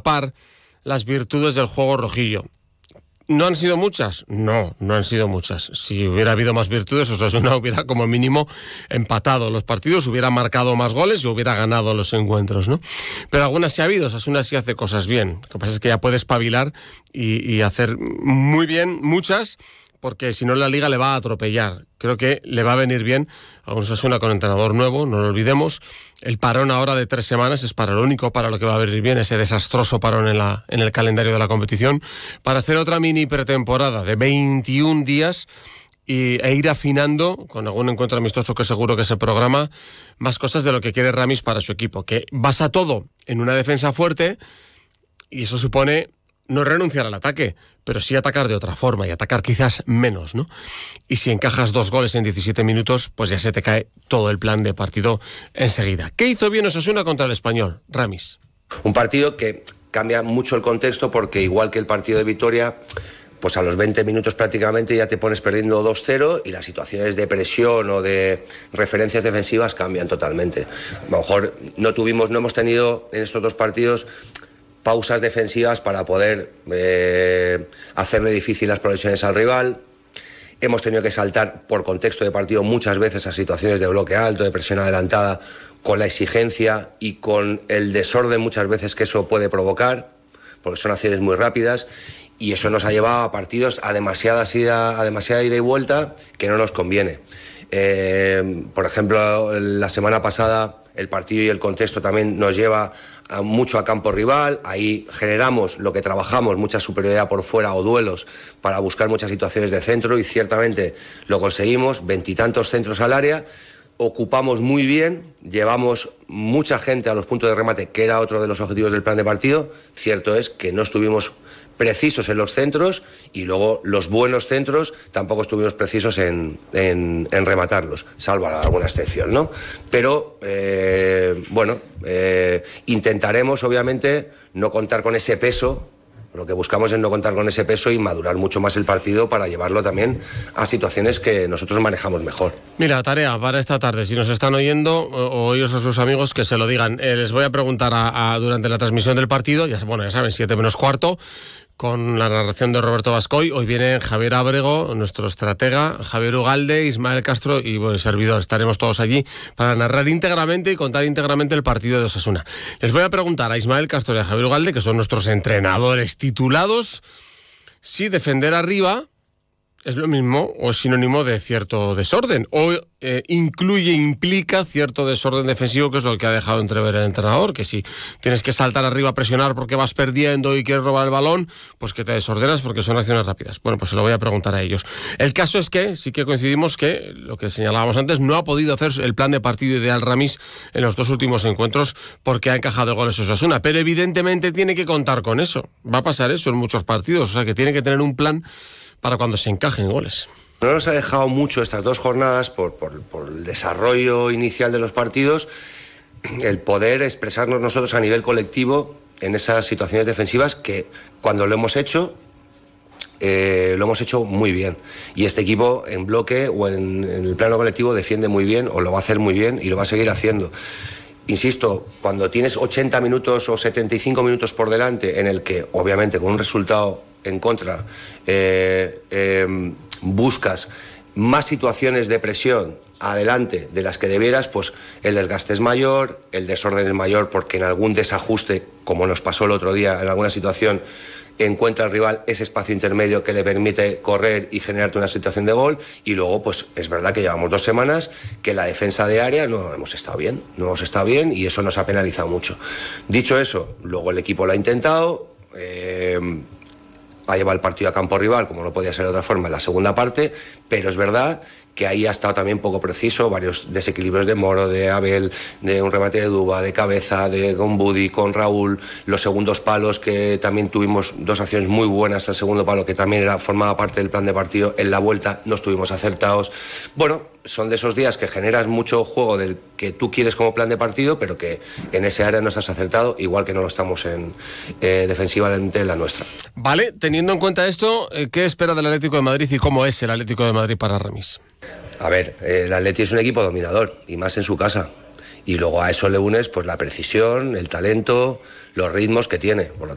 destapar las virtudes del juego rojillo. ¿No han sido muchas? No han sido muchas. Si hubiera habido más virtudes, Osasuna hubiera como mínimo empatado los partidos, hubiera marcado más goles y hubiera ganado los encuentros, ¿no? Pero algunas sí ha habido. Osasuna sí hace cosas bien. Lo que pasa es que ya puede espabilar y hacer muy bien muchas, porque si no la Liga le va a atropellar. Creo que le va a venir bien a un Osasuna con entrenador nuevo, no lo olvidemos. El parón ahora de 3 semanas es para lo único para lo que va a venir bien, ese desastroso parón en el calendario de la competición, para hacer otra mini pretemporada de 21 días e ir afinando, con algún encuentro amistoso que seguro que se programa, más cosas de lo que quiere Ramis para su equipo, que basa todo en una defensa fuerte, y eso supone no renunciar al ataque, pero sí atacar de otra forma y atacar quizás menos, ¿no? Y si encajas 2 goles en 17 minutos, pues ya se te cae todo el plan de partido enseguida. ¿Qué hizo bien Osasuna contra el Español, Ramis? Un partido que cambia mucho el contexto, porque igual que el partido de Vitoria, pues a los 20 minutos prácticamente ya te pones perdiendo 2-0 y las situaciones de presión o de referencias defensivas cambian totalmente. A lo mejor no hemos tenido en estos 2 partidos pausas defensivas para poder hacerle difícil las progresiones al rival. Hemos tenido que saltar por contexto de partido muchas veces a situaciones de bloque alto, de presión adelantada, con la exigencia y con el desorden muchas veces que eso puede provocar, porque son acciones muy rápidas, y eso nos ha llevado a partidos a demasiada ida y vuelta que no nos conviene. Por ejemplo, la semana pasada el partido y el contexto también nos lleva mucho a campo rival. Ahí generamos lo que trabajamos, mucha superioridad por fuera o duelos para buscar muchas situaciones de centro, y ciertamente lo conseguimos, 20 y tantos centros al área, ocupamos muy bien, llevamos mucha gente a los puntos de remate, que era otro de los objetivos del plan de partido. Cierto es que no estuvimos precisos en los centros, y luego los buenos centros tampoco estuvimos precisos en rematarlos, salvo alguna excepción, ¿no? Pero intentaremos obviamente no contar con ese peso. Lo que buscamos es no contar con ese peso y madurar mucho más el partido para llevarlo también a situaciones que nosotros manejamos mejor. Mira, tarea para esta tarde, si nos están oyendo o ellos o sus amigos, que se lo digan. Les voy a preguntar durante la transmisión del partido, ya saben, 7 menos cuarto, con la narración de Roberto Bascoy. Hoy vienen Javier Ábrego, nuestro estratega, Javier Ugalde, Ismael Castro y el servidor. Estaremos todos allí para narrar íntegramente y contar íntegramente el partido de Osasuna. Les voy a preguntar a Ismael Castro y a Javier Ugalde, que son nuestros entrenadores titulados, si defender arriba es lo mismo o es sinónimo de cierto desorden, o implica cierto desorden defensivo, que es lo que ha dejado entrever el entrenador, que si tienes que saltar arriba a presionar porque vas perdiendo y quieres robar el balón, pues que te desordenas porque son acciones rápidas. Bueno, pues se lo voy a preguntar a ellos. El caso es que sí que coincidimos que, lo que señalábamos antes, no ha podido hacer el plan de partido ideal Ramis en los 2 últimos encuentros porque ha encajado goles Osasuna, pero evidentemente tiene que contar con eso. Va a pasar eso en muchos partidos, o sea que tiene que tener un plan para cuando se encajen goles. No nos ha dejado mucho estas 2 jornadas por el desarrollo inicial de los partidos, el poder expresarnos nosotros a nivel colectivo en esas situaciones defensivas, que cuando lo hemos hecho muy bien. Y este equipo en bloque o en el plano colectivo defiende muy bien, o lo va a hacer muy bien y lo va a seguir haciendo. Insisto, cuando tienes 80 minutos o 75 minutos por delante, en el que obviamente con un resultado en contra buscas más situaciones de presión adelante de las que debieras, pues el desgaste es mayor, el desorden es mayor, porque en algún desajuste, como nos pasó el otro día en alguna situación, encuentra el rival ese espacio intermedio que le permite correr y generarte una situación de gol. Y luego, pues es verdad que llevamos 2 semanas que la defensa de área no hemos estado bien, y eso nos ha penalizado mucho. Dicho eso, luego el equipo lo ha intentado, ha llevado el partido a campo rival, como no podía ser de otra forma, en la segunda parte, pero es verdad que ahí ha estado también poco preciso, varios desequilibrios de Moro, de Abel, de un remate de Duba, de cabeza, con Budi, con Raúl, los segundos palos, que también tuvimos 2 acciones muy buenas, el segundo palo, que también formaba parte del plan de partido, en la vuelta no estuvimos acertados. Bueno, son de esos días que generas mucho juego del que tú quieres como plan de partido, pero que en ese área no estás acertado, igual que no lo estamos defensivamente en la nuestra. Vale, teniendo en cuenta esto, ¿qué espera del Atlético de Madrid y cómo es el Atlético de Madrid para Ramis? A ver, el Atleti es un equipo dominador, y más en su casa. Y luego a eso le unes pues la precisión, el talento, los ritmos que tiene. Por lo